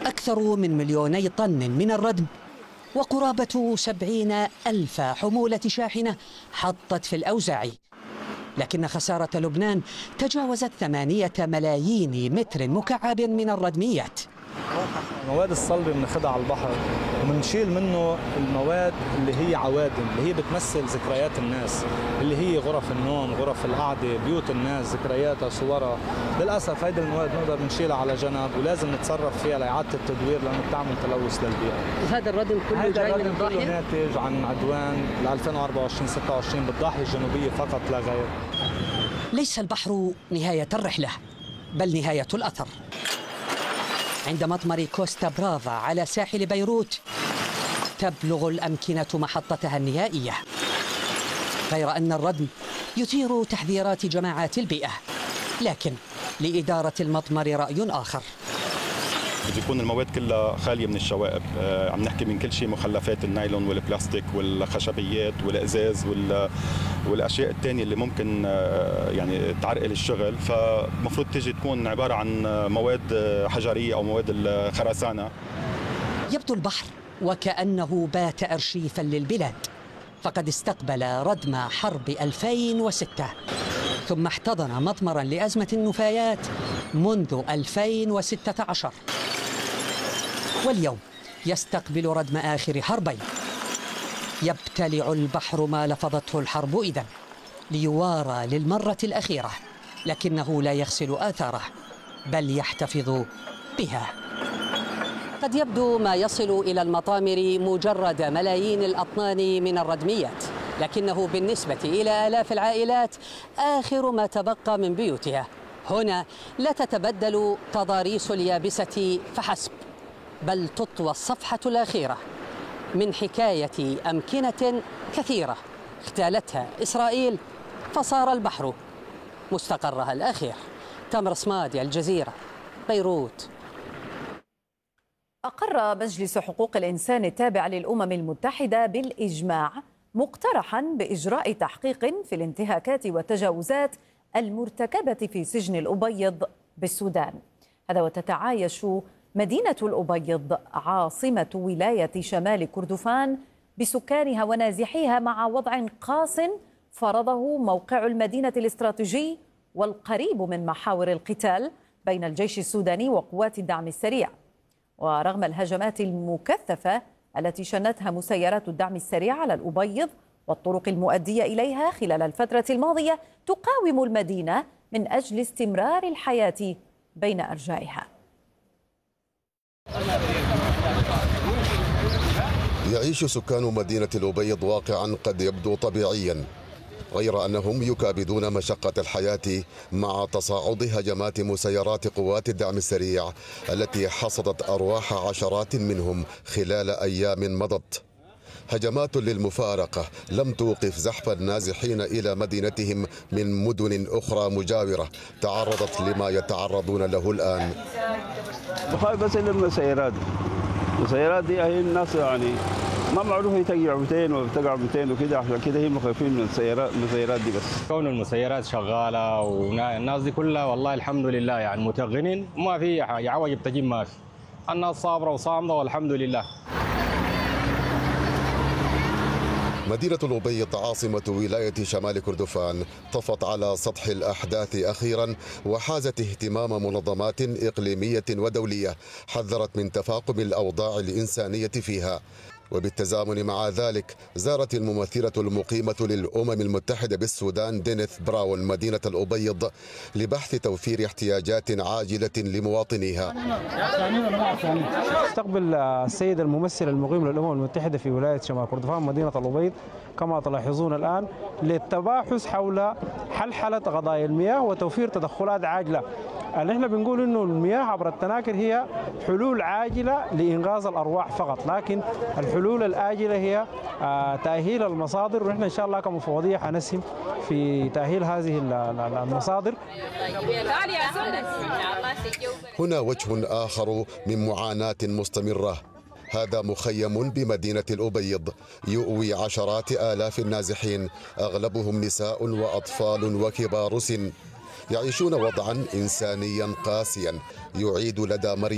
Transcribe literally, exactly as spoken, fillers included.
أكثر من مليوني طن من الردم وقرابة سبعين ألف حمولة شاحنة حطت في الأوزاع. لكن خسارة لبنان تجاوزت ثمانية ملايين متر مكعب من الردميات. المواد الصلبة بناخدها على البحر وبنشيل منه المواد اللي هي عوادم، اللي هي بتمثل ذكريات الناس، اللي هي غرف النوم، غرف القعدة، بيوت الناس، ذكرياتها، صورها. للأسف هيدي المواد نقدر نشيلها على جنب ولازم نتصرف فيها لإعادة التدوير لأنه بتعمل تلوث للبيئة. وهذا الردم كله جاي من الضاحية؟ ناتج عن عدوان ل ألفين وأربعة وعشرين ستة وعشرين بالضاحية الجنوبية فقط لا غير. ليس البحر نهاية الرحلة بل نهاية الأثر. عند مطمر كوستا برافا على ساحل بيروت تبلغ الأمكنة محطتها النهائية، غير أن الردم يثير تحذيرات جماعات البيئة، لكن لإدارة المطمر رأي آخر. بده يكون المواد كلها خاليه من الشوائب، آه عم نحكي من كل شيء، مخلفات النايلون والبلاستيك والخشبيات والازاز والاشياء الثانيه اللي ممكن آه يعني تعرقل الشغل، فمفروض تيجي تكون عباره عن مواد حجريه او مواد الخرسانه. يبدو البحر وكأنه بات أرشيفا للبلاد، فقد استقبل ردم حرب ألفين وستة ثم احتضن مطمرا لأزمة النفايات منذ ألفين وستة عشر، واليوم يستقبل ردم آخر حربين. يبتلع البحر ما لفظته الحرب إذن ليوارى للمرة الأخيرة، لكنه لا يغسل آثاره بل يحتفظ بها. قد يبدو ما يصل إلى المطامر مجرد ملايين الأطنان من الردميات، لكنه بالنسبة إلى آلاف العائلات آخر ما تبقى من بيوتها. هنا لا تتبدل تضاريس اليابسة فحسب، بل تطوى الصفحة الأخيرة من حكاية أمكنة كثيرة اغتالتها إسرائيل فصار البحر مستقرها الأخير. تامر صمادي، الجزيرة، بيروت. أقر مجلس حقوق الإنسان التابع للأمم المتحدة بالإجماع مقترحا بإجراء تحقيق في الانتهاكات والتجاوزات المرتكبة في سجن الأبيض بالسودان. هذا وتتعايش مدينة الأبيض عاصمة ولاية شمال كردفان بسكانها ونازحيها مع وضع قاس فرضه موقع المدينة الاستراتيجي والقريب من محاور القتال بين الجيش السوداني وقوات الدعم السريع. ورغم الهجمات المكثفة التي شنتها مسيرات الدعم السريع على الأبيض والطرق المؤدية إليها خلال الفترة الماضية، تقاوم المدينة من أجل استمرار الحياة بين أرجائها. يعيش سكان مدينة الأبيض واقعا قد يبدو طبيعيا، غير أنهم يكابدون مشقة الحياة مع تصاعد هجمات مسيرات قوات الدعم السريع التي حصدت أرواح عشرات منهم خلال أيام مضت. هجمات للمفارقة لم توقف زحف النازحين إلى مدينتهم من مدن أخرى مجاورة تعرضت لما يتعرضون له الآن. بخاف بس المسيرات، المسيرات دي هي الناس يعني ما معروف هي تقع مئتين وتقع مئتين وكده، عشان كده هم خايفين من السيارات المسيرات دي. بس كون المسيرات شغاله والناس دي كلها والله الحمد لله يعني متغنين وما في حاجه عواجب تجيب، ما في، الناس صابره وصامده والحمد لله. مدينة الأبيض عاصمة ولاية شمال كردفان طفت على سطح الأحداث أخيرا وحازت اهتمام منظمات إقليمية ودولية حذرت من تفاقم الأوضاع الإنسانية فيها. وبالتزامن مع ذلك زارت الممثلة المقيمة للأمم المتحدة بالسودان دينيث براون مدينة الأبيض لبحث توفير احتياجات عاجلة لمواطنيها. استقبل السيد الممثل المقيم للأمم المتحدة في ولاية شمال كردفان مدينة الأبيض كما تلاحظون الآن للتباحث حول حلحلة قضايا المياه وتوفير تدخلات عاجلة. اللي احنا بنقول انه المياه عبر التناكر هي حلول عاجلة لإنقاذ الأرواح فقط، لكن الحلول الآجلة هي تأهيل المصادر، ونحن إن شاء الله كمفوضية حنسهم في تأهيل هذه المصادر. هنا وجه آخر من معاناة مستمرة، هذا مخيم بمدينة الأبيض يؤوي عشرات آلاف النازحين أغلبهم نساء وأطفال وكبار سن، يعيشون وضعا إنسانيا قاسيا يعيد لدى مريم